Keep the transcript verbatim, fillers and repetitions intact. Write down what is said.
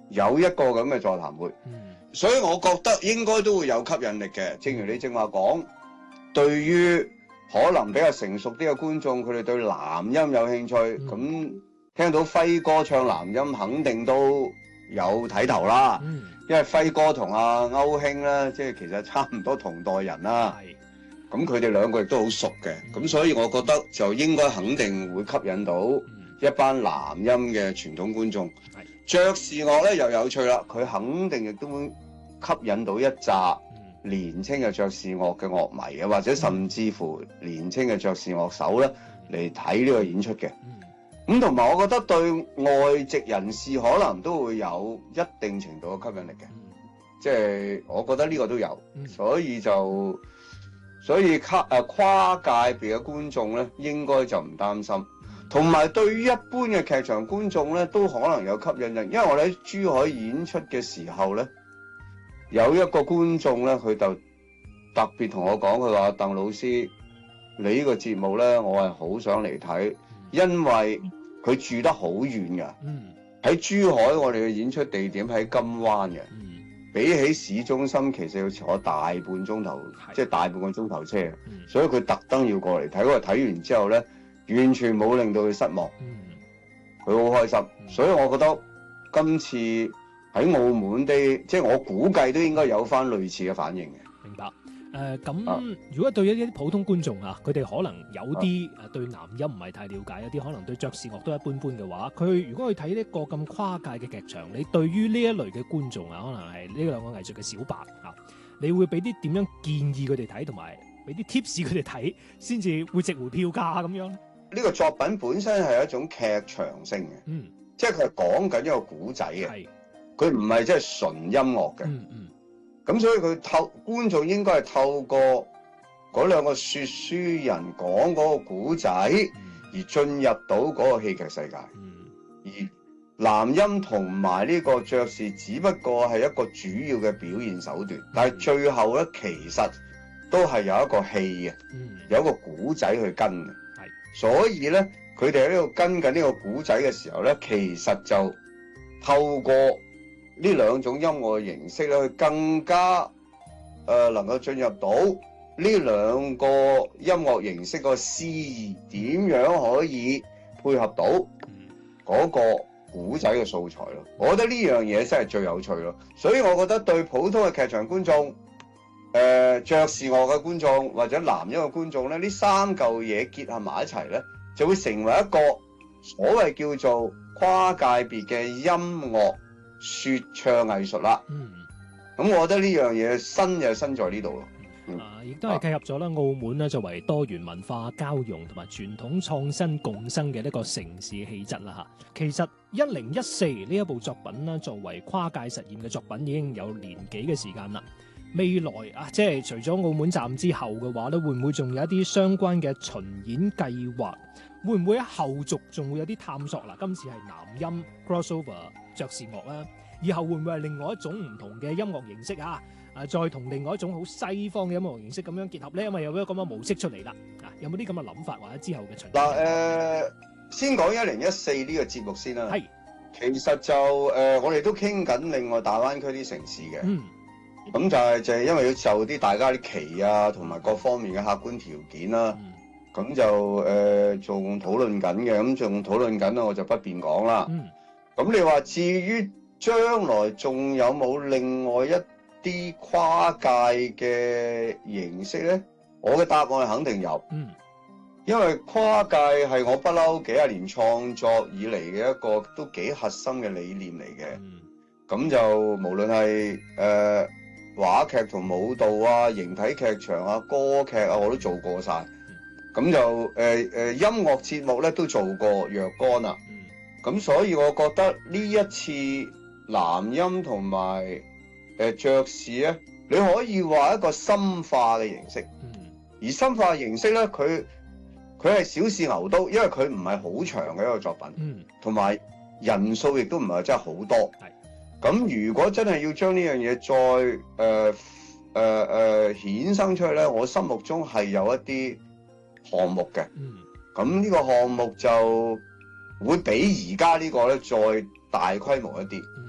有一個咁嘅座談會， 嗯， 所以我覺得應該都會有吸引力嘅。正如你正話講，對於可能比較成熟啲嘅觀眾，佢哋對男音有興趣，咁、嗯、聽到輝哥唱男音，肯定都有睇頭啦。 嗯， 因為輝哥同阿歐兄咧，即係其實差唔多同代人啦。咁佢哋兩個亦都好熟嘅，咁、嗯、所以我覺得就應該肯定會吸引到一班男音嘅傳統觀眾。爵士樂咧又有趣啦，佢肯定亦都會吸引到一紮年輕嘅爵士樂嘅樂迷啊，或者甚至乎年輕嘅爵士樂手咧嚟睇呢個演出嘅。咁同埋我覺得對外籍人士可能都會有一定程度嘅吸引力嘅，即係我覺得呢個都有，所以就。所以跨誒跨界別嘅觀眾咧，應該就唔擔心。同埋對於一般嘅劇場觀眾咧，都可能有吸引力。因為我哋喺珠海演出嘅時候咧，有一個觀眾咧，佢就特別同我講，佢話鄧老師，你呢個節目咧，我係好想嚟睇，因為佢住得好遠㗎。喺珠海，我哋嘅演出地點喺金灣嘅。比起市中心，其實要坐大半鐘頭，即係大半個鐘頭車，嗯、所以佢特登要過嚟睇。嗰個睇完之後咧，完全冇令到佢失望，佢好、嗯、開心。嗯、所以我覺得今次喺澳門啲，即係我估計都應該有翻類似嘅反應嘅。 明白。誒咁、呃，如果對一啲普通觀眾啊，佢哋可能有啲誒對男音唔係太了解，有啲可能對爵士樂都一般般嘅話，佢如果去睇呢個咁跨界嘅劇場，你對於呢一類嘅觀眾啊，可能係呢兩個藝術嘅小白啊，你會俾啲點樣建議佢哋睇，同埋俾啲 tips 佢哋睇，先至會值回票價咁樣咧？ 呢個作品本身係一種劇場性嘅，嗯，即係佢係講緊一個古仔嘅，佢唔係即係純音樂嘅，嗯嗯。咁所以佢透觀眾應該係透過嗰兩個說書人講嗰個古仔，而進入到嗰個戲劇世界。而男音同埋呢個爵士只不過係一個主要嘅表現手段，但係最後咧其實都係有一個戲嘅，有一個古仔去跟嘅。所以咧，佢哋喺呢度跟緊呢個古仔嘅時候咧，其實就透過呢兩種音樂嘅形式咧，去更加誒、呃、能夠進入到呢兩個音樂形式個詩意，點樣可以配合到嗰個古仔嘅素材咯。我覺得呢樣嘢真係最有趣咯。所以我覺得對普通嘅劇場觀眾、誒、呃、爵士樂嘅觀眾或者男音嘅觀眾咧，呢三嚿嘢結合埋一齊咧，就會成為一個所謂叫做跨界別嘅音樂說唱藝術啦，嗯，咁我覺得呢樣嘢新就新在呢度咯，嗯、 啊，亦都係契合咗啦。澳門咧作為多元文化交融同埋傳統創新共生嘅呢個城市氣質啦吓。其實一零一四呢一部作品啦，作為跨界實驗嘅作品，已經有年幾嘅時間啦。未來啊，即係除咗澳門站之後嘅話咧，會唔會仲有一啲相關嘅巡演計劃？會唔會喺後續仲會有啲探索？嗱，今次係男音 crossover 爵士樂啦，以後會唔會係另外一種唔同嘅音樂形式啊？啊，再同另外一種好西方嘅音樂形式咁樣結合咧，因為有咗咁嘅模式出嚟啦。啊，有冇啲咁嘅諗法或者之後嘅巡演？ 嗱，誒、呃，先講一零一四呢個節目先啦。係是，其實就誒、呃，我哋都傾緊另外大灣區啲城市嘅。嗯。咁就係就係因為要就啲大家啲期啊，同埋各方面嘅客觀條件啦、啊。咁、嗯、就誒仲討論緊嘅，咁仲討論緊啦，我就不便講啦。嗯。咁你話至於將來仲有冇另外一啲跨界嘅形式咧？我嘅答案係肯定有。嗯。因為跨界係我不嬲幾廿年創作以嚟嘅一個都幾核心嘅理念嚟嘅。嗯。咁就無論係誒、呃、話劇同舞蹈啊、形體劇場啊、歌劇啊，我都做過晒。咁、嗯、就誒誒、呃、音樂節目咧都做過若干啦。咁、嗯、所以我覺得呢一次男音同埋誒爵士咧，你可以話一個深化嘅形式。嗯、而深化形式咧，佢佢係小試牛刀，因為佢唔係好長嘅一個作品，同埋、嗯、人數亦都唔係真係好多。咁如果真係要將呢樣嘢再誒誒誒衍生出去咧，我心目中係有一啲項目嘅。咁呢、嗯、個項目就會比而家呢個咧再大規模一啲。嗯、